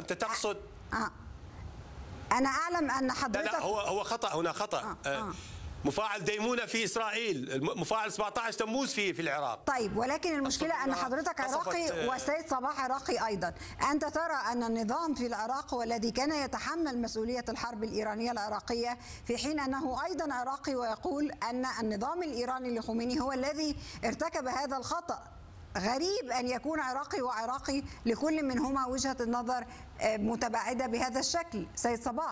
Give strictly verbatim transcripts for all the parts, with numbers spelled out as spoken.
أنت تقصد آه. أنا أعلم أن حضرتك لا, لا هو هو خطأ هنا خطأ آه. آه. مفاعل ديمونة في إسرائيل، مفاعل سبعة عشر تموز في في العراق. طيب ولكن المشكلة أن حضرتك عراقي وسيد صباح عراقي أيضا. أنت ترى أن النظام في العراق هو الذي كان يتحمل مسؤولية الحرب الإيرانية العراقية، في حين أنه أيضا عراقي ويقول أن النظام الإيراني لخميني هو الذي ارتكب هذا الخطأ. غريب أن يكون عراقي وعراقي لكل منهما وجهة النظر متباعدة بهذا الشكل. سيد صباح.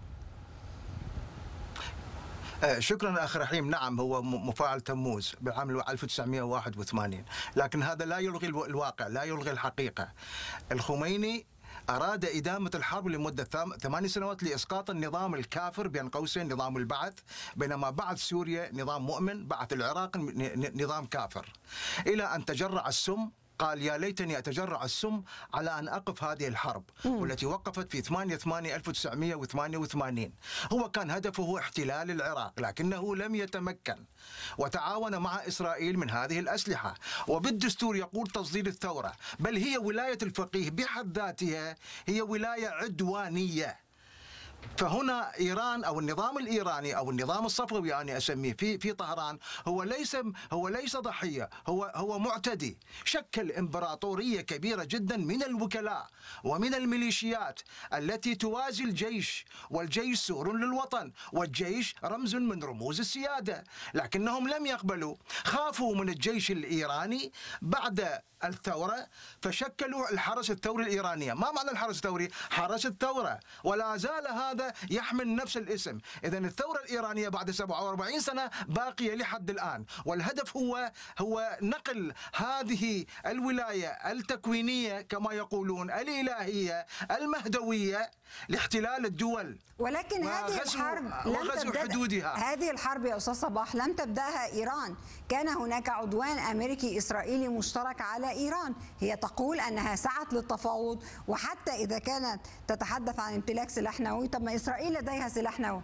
شكرا أخ رحيم. نعم هو مفاعل تموز بعام ألف وتسعمئة وواحد وثمانين، لكن هذا لا يلغي الواقع، لا يلغي الحقيقة. الخميني أراد إدامة الحرب لمدة ثمان سنوات لإسقاط النظام الكافر بين قوسين نظام البعث، بينما بعث سوريا نظام مؤمن، بعث العراق نظام كافر، إلى أن تجرع السم. قال يا ليتني أتجرع السم على أن أقف هذه الحرب، والتي وقفت في ثمانية ثمانية ألف وتسعمئة وثمانية وثمانين. هو كان هدفه هو احتلال العراق، لكنه لم يتمكن، وتعاون مع إسرائيل من هذه الأسلحة. وبالدستور يقول تصدير الثورة، بل هي ولاية الفقيه بحد ذاتها هي ولاية عدوانية. فهنا إيران أو النظام الإيراني أو النظام الصفوي أنا أسميه في في طهران هو ليس هو ليس ضحية، هو هو معتدي. شكل إمبراطورية كبيرة جدا من الوكلاء ومن الميليشيات التي توازي الجيش، والجيش سور للوطن، والجيش رمز من رموز السيادة، لكنهم لم يقبلوا، خافوا من الجيش الإيراني بعد الثورة، فشكلوا الحرس الثوري الإيرانية. ما معنى الحرس الثوري؟ حرس الثورة، ولا زال هذا يحمل نفس الاسم. إذن الثورة الإيرانية بعد سبعة وأربعين سنة باقية لحد الآن، والهدف هو هو نقل هذه الولاية التكوينية كما يقولون الإلهية المهدوية لاحتلال الدول. ولكن هذه الحرب لم تبدأ حدودها. هذه الحرب يا أستاذ صباح لم تبدأها إيران، كان هناك عدوان أمريكي إسرائيلي مشترك على إيران. هي تقول أنها سعت للتفاوض، وحتى إذا كانت تتحدث عن امتلاك سلاح نووي، طب ما إسرائيل لديها سلاح نووي.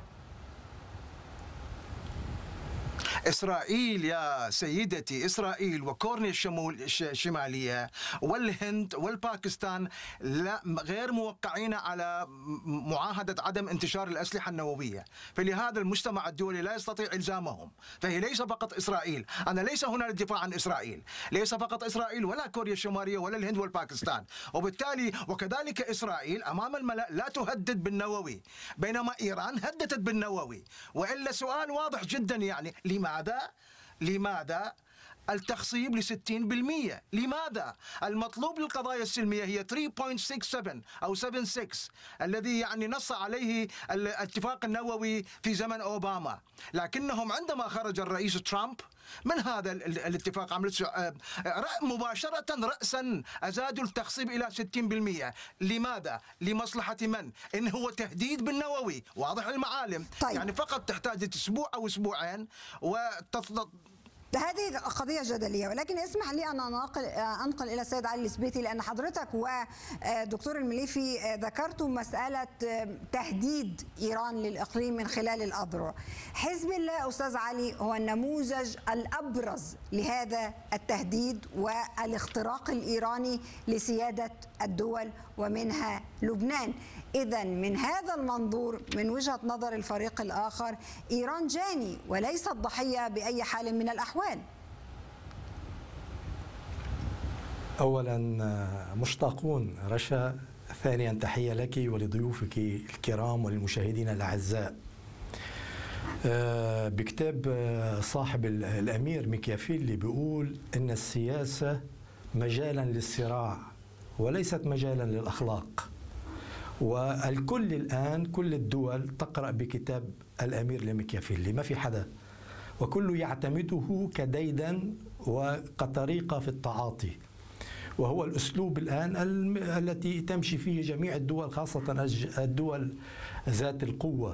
إسرائيل يا سيدتي، إسرائيل وكورنيا الشمالية والهند والباكستان لا غير موقعين على معاهدة عدم انتشار الأسلحة النووية، فلهذا المجتمع الدولي لا يستطيع إلزامهم. فهي ليس فقط إسرائيل، أنا ليس هنا للدفاع عن إسرائيل، ليس فقط إسرائيل ولا كوريا الشمالية ولا الهند والباكستان، وبالتالي وكذلك إسرائيل أمام الملأ لا تهدد بالنووي، بينما إيران هددت بالنووي. وإلا سؤال واضح جدا، يعني لماذا لماذا التخصيب ل ستين بالمئة؟ لماذا؟ المطلوب للقضايا السلمية هي ثلاثة فاصلة ستة سبعة أو سبعة ستة الذي يعني نص عليه الاتفاق النووي في زمن أوباما، لكنهم عندما خرج الرئيس ترامب من هذا الاتفاق عملت مباشرة رأسا أزادوا التخصيب إلى ستين بالمئة. لماذا؟ لمصلحة من؟ إن هو تهديد بالنووي واضح المعالم. طيب. يعني فقط تحتاج أسبوع أو أسبوعين وتطلق. هذه قضية جدلية، ولكن اسمح لي أن أنقل, أنقل إلى السيد علي السبيتي، لأن حضرتك ودكتور المليفي ذكرتوا مسألة تهديد إيران للإقليم من خلال الأذرع. حزب الله أستاذ علي هو النموذج الأبرز لهذا التهديد والاختراق الإيراني لسيادة الدول ومنها لبنان. إذن من هذا المنظور من وجهة نظر الفريق الآخر إيران جاني وليست ضحية بأي حال من الأحوال. أولا مشتاقون رشا، ثانيا تحية لك ولضيوفك الكرام وللمشاهدين الأعزاء. بكتاب صاحب الأمير ميكافيلي بيقول إن السياسة مجالا للصراع وليست مجالا للأخلاق، والكل الآن كل الدول تقرأ بكتاب الأمير لميكافيلي، ما في حدا، وكل يعتمده كديدا وكطريقة في التعاطي، وهو الأسلوب الآن التي تمشي فيه جميع الدول، خاصة الدول ذات القوة.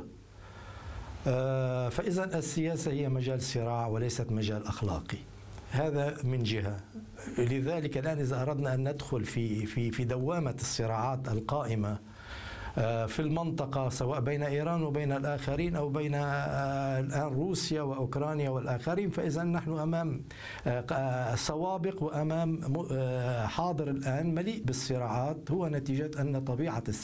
فإذا السياسة هي مجال صراع وليست مجال أخلاقي، هذا من جهة. لذلك الآن إذا أردنا أن ندخل في في في دوامة الصراعات القائمة في المنطقة، سواء بين إيران وبين الآخرين أو بين الآن روسيا وأوكرانيا والآخرين، فإذا نحن أمام سوابق وأمام حاضر الآن مليء بالصراعات، هو نتيجة أن طبيعة السياسة